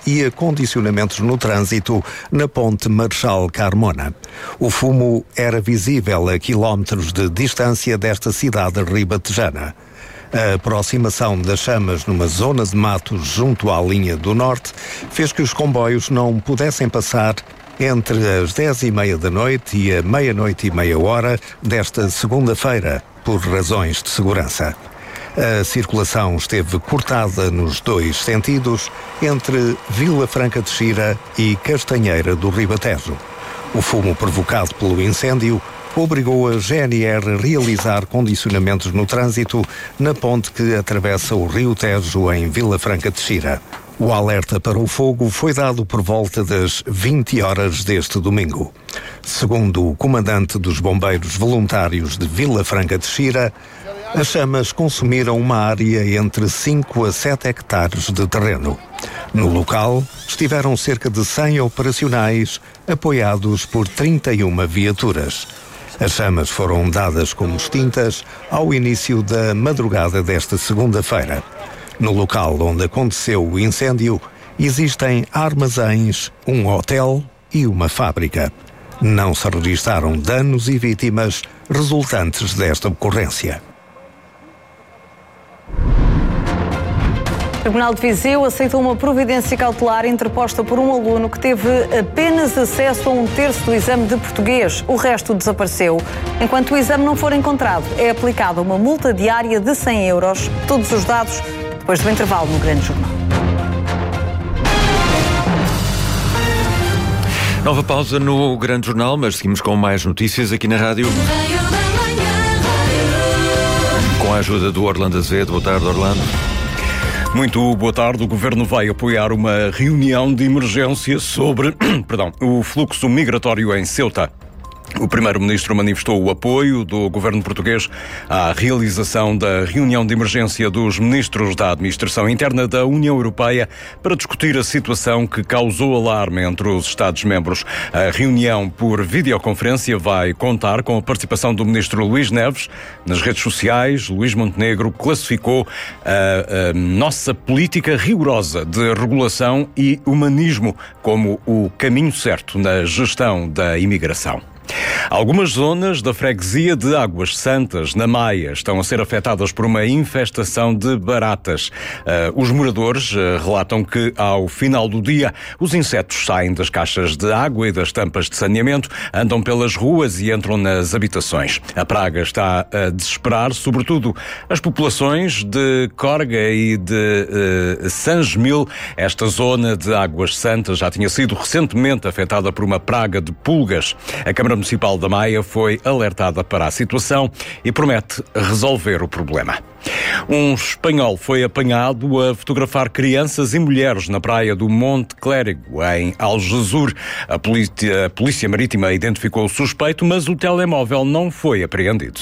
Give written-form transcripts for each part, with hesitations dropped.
e acondicionamentos no trânsito na ponte Marechal Carmona. O fumo era visível a quilómetros de distância desta cidade ribatejana. A aproximação das chamas numa zona de matos junto à linha do norte fez que os comboios não pudessem passar entre as 10h30 da noite e a meia-noite e meia hora desta segunda-feira, por razões de segurança. A circulação esteve cortada nos dois sentidos entre Vila Franca de Xira e Castanheira do Ribatejo. O fumo provocado pelo incêndio obrigou a GNR a realizar condicionamentos no trânsito na ponte que atravessa o Rio Tejo em Vila Franca de Xira. O alerta para o fogo foi dado por volta das 20 horas deste domingo. Segundo o comandante dos bombeiros voluntários de Vila Franca de Xira, as chamas consumiram uma área entre 5 a 7 hectares de terreno. No local, estiveram cerca de 100 operacionais, apoiados por 31 viaturas. As chamas foram dadas como extintas ao início da madrugada desta segunda-feira. No local onde aconteceu o incêndio, existem armazéns, um hotel e uma fábrica. Não se registaram danos e vítimas resultantes desta ocorrência. O Tribunal de Viseu aceitou uma providência cautelar interposta por um aluno que teve apenas acesso a 1/3 do exame de português. O resto desapareceu. Enquanto o exame não for encontrado, é aplicada uma multa diária de 100 euros. Todos os dados depois do intervalo no Grande Jornal. Nova pausa no Grande Jornal, mas seguimos com mais notícias aqui na rádio. Com a ajuda do Orlando Azevedo. Boa tarde, Orlando. Muito boa tarde. O Governo vai apoiar uma reunião de emergência sobre o fluxo migratório em Ceuta. O Primeiro-Ministro manifestou o apoio do Governo português à realização da reunião de emergência dos Ministros da Administração Interna da União Europeia para discutir a situação que causou alarme entre os Estados-membros. A reunião por videoconferência vai contar com a participação do Ministro Luís Neves. Nas redes sociais, Luís Montenegro classificou a nossa política rigorosa de regulação e humanismo como o caminho certo na gestão da imigração. Algumas zonas da freguesia de Águas Santas, na Maia, estão a ser afetadas por uma infestação de baratas. Os moradores relatam que, ao final do dia, os insetos saem das caixas de água e das tampas de saneamento, andam pelas ruas e entram nas habitações. A praga está a desesperar, sobretudo, as populações de Córrega e de Sangemil. Esta zona de Águas Santas já tinha sido recentemente afetada por uma praga de pulgas. A Câmara Municipal da Maia foi alertada para a situação e promete resolver o problema. Um espanhol foi apanhado a fotografar crianças e mulheres na praia do Monte Clérigo, em Algesur. A Polícia Marítima identificou o suspeito, mas o telemóvel não foi apreendido.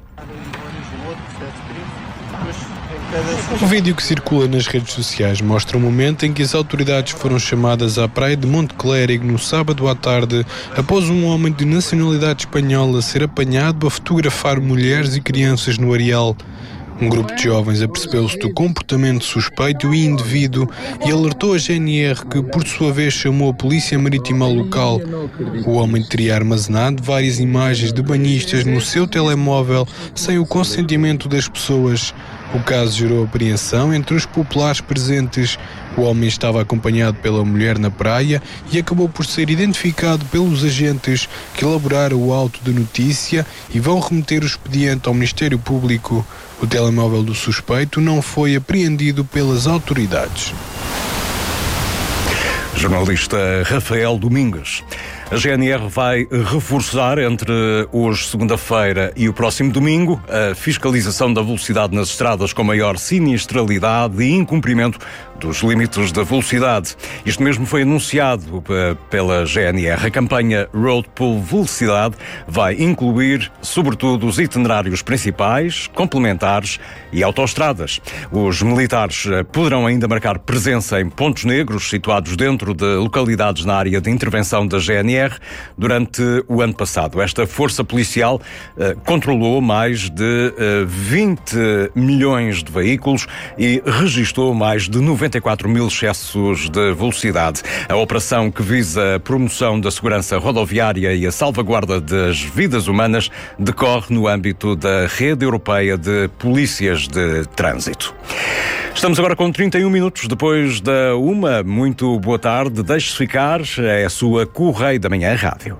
O vídeo que circula nas redes sociais mostra o momento em que as autoridades foram chamadas à praia de Monte Clérigo no sábado à tarde, após um homem de nacionalidade espanhola ser apanhado a fotografar mulheres e crianças no areal. Um grupo de jovens apercebeu-se do comportamento suspeito e indevido e alertou a GNR, que por sua vez chamou a Polícia Marítima local. O homem teria armazenado várias imagens de banhistas no seu telemóvel sem o consentimento das pessoas. O caso gerou apreensão entre os populares presentes. O homem estava acompanhado pela mulher na praia e acabou por ser identificado pelos agentes, que elaboraram o auto de notícia e vão remeter o expediente ao Ministério Público. O telemóvel do suspeito não foi apreendido pelas autoridades. Jornalista Rafael Domingues. A GNR vai reforçar entre hoje, segunda-feira, e o próximo domingo a fiscalização da velocidade nas estradas com maior sinistralidade e incumprimento dos limites da velocidade. Isto mesmo foi anunciado pela GNR. A campanha Road por Velocidade vai incluir, sobretudo, os itinerários principais, complementares e autoestradas. Os militares poderão ainda marcar presença em pontos negros situados dentro de localidades na área de intervenção da GNR GNR durante o ano passado. Esta força policial controlou mais de 20 milhões de veículos e registou mais de 94 mil excessos de velocidade. A operação, que visa a promoção da segurança rodoviária e a salvaguarda das vidas humanas, decorre no âmbito da Rede Europeia de Polícias de Trânsito. Estamos agora com 31 minutos depois da 1. Muito boa tarde. Deixe-se ficar. É a sua Correio da Manhã Rádio.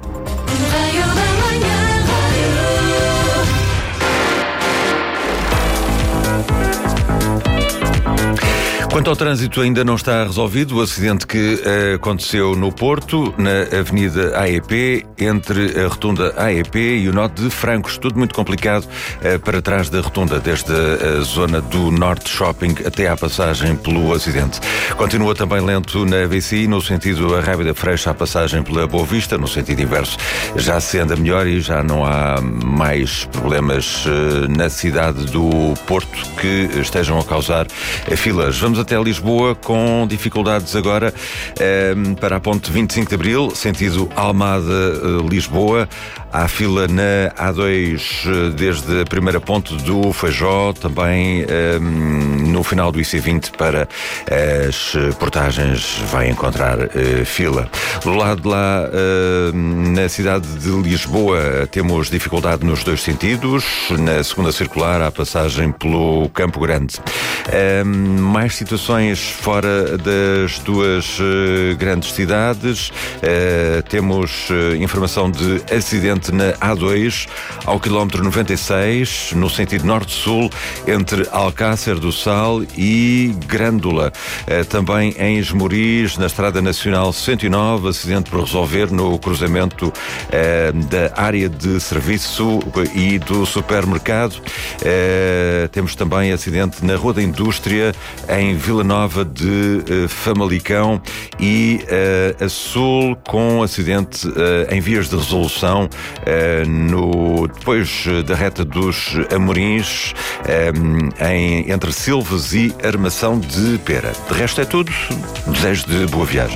Quanto ao trânsito, ainda não está resolvido o acidente que aconteceu no Porto, na Avenida AEP, entre a rotunda AEP e o nó de Francos. Tudo muito complicado para trás da rotunda, desde a zona do Norte Shopping até à passagem pelo acidente. Continua também lento na VCI, no sentido Arrábida Freixo, à passagem pela Boa Vista, no sentido inverso. Já se anda melhor e já não há mais problemas na cidade do Porto que estejam a causar filas. Vamos até Lisboa, com dificuldades agora para a ponte 25 de Abril, sentido Almada-Lisboa. Há fila na A2 desde a primeira ponte do Feijó, também no final do IC20 para as portagens vai encontrar fila. Do lado de lá, na cidade de Lisboa, temos dificuldade nos dois sentidos. Na segunda circular, há passagem pelo Campo Grande. Mais situações fora das duas grandes cidades. Temos informação de acidente na A2, ao quilómetro 96, no sentido norte-sul, entre Alcácer do Sal e Grândola. Também em Esmoriz, na Estrada Nacional 109, acidente por resolver no cruzamento da área de serviço e do supermercado. Temos também acidente na Rua da Indústria, em Vila Nova de Famalicão, e a sul, com acidente em vias de resolução depois da reta dos Amorins, entre Silves e Armação de Pera. De resto é tudo. Desejo de boa viagem.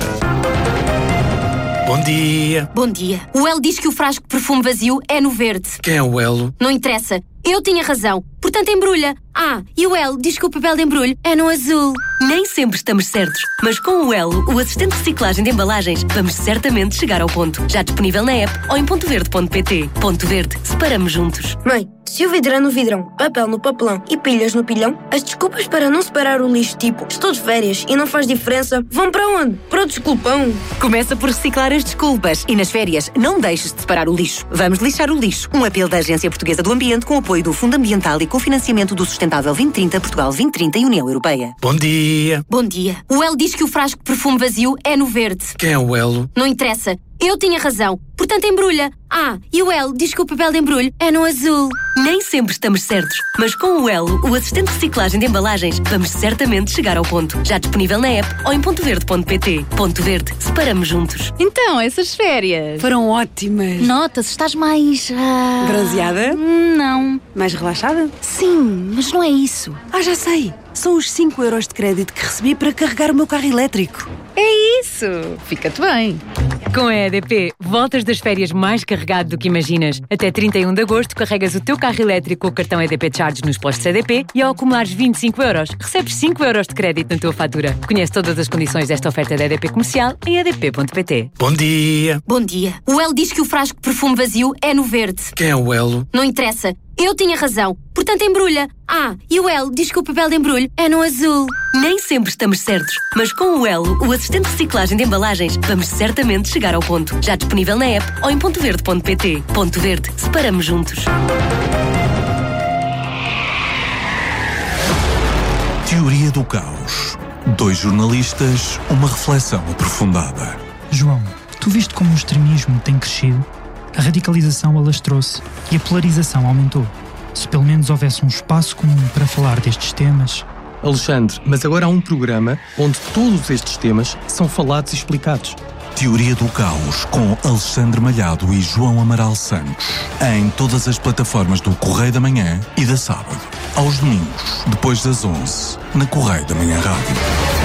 Bom dia. Bom dia. O Elo diz que o frasco de perfume vazio é no verde. Quem é o Elo? Não interessa. Eu tinha razão. Portanto, embrulha. E o Elo diz que o papel de embrulho é no azul. Nem sempre estamos certos, mas com o Elo, o assistente de reciclagem de embalagens, vamos certamente chegar ao ponto. Já disponível na app ou em pontoverde.pt. Ponto Verde. Separamos juntos. Mãe, se o vidro é no vidrão, papel no papelão e pilhas no pilhão, as desculpas para não separar o lixo, tipo, estou de férias e não faz diferença, vão para onde? Para o desculpão. Começa por reciclar as desculpas e nas férias não deixes de separar o lixo. Vamos lixar o lixo. Um apelo da Agência Portuguesa do Ambiente com apoio do Fundo Ambiental e cofinanciamento do Sustentável 2030, Portugal 2030 e União Europeia. Bom dia. Bom dia. O Elo diz que o frasco de perfume vazio é no verde. Quem é o Elo? Não interessa. Eu tinha razão. Portanto, embrulha. E o Elo diz que o papel de embrulho é no azul. Nem sempre estamos certos, mas com o Elo, o assistente de reciclagem de embalagens, vamos certamente chegar ao ponto. Já disponível na app ou em pontoverde.pt. Ponto Verde. Separamos juntos. Então, essas férias foram ótimas. Nota-se, estás mais... bronzeada? Não. Mais relaxada? Sim, mas não é isso. Já sei. São os 5 euros de crédito que recebi para carregar o meu carro elétrico. É isso! Fica-te bem. Com a EDP, voltas das férias mais carregado do que imaginas. Até 31 de agosto, carregas o teu carro elétrico com o cartão EDP Charge nos postos EDP e ao acumulares 25 euros, recebes 5 euros de crédito na tua fatura. Conhece todas as condições desta oferta da EDP Comercial em edp.pt. Bom dia. Bom dia. O Elo diz que o frasco de perfume vazio é no verde. Quem é o Elo? Não interessa. Eu tinha razão. Portanto, embrulha. E o Elo diz que o papel de embrulho é no azul. Nem sempre estamos certos, mas com o Elo, o assistente de reciclagem de embalagens, vamos certamente chegar ao ponto. Já disponível na app ou em pontoverde.pt. Ponto Verde. Separamos juntos. Teoria do caos. 2 jornalistas, uma reflexão aprofundada. João, tu viste como o extremismo tem crescido? A radicalização alastrou-se e a polarização aumentou. Se pelo menos houvesse um espaço comum para falar destes temas... Alexandre, mas agora há um programa onde todos estes temas são falados e explicados. Teoria do Caos, com Alexandre Malhado e João Amaral Santos. Em todas as plataformas do Correio da Manhã e da Sábado. Aos domingos, depois das 11, na Correio da Manhã Rádio.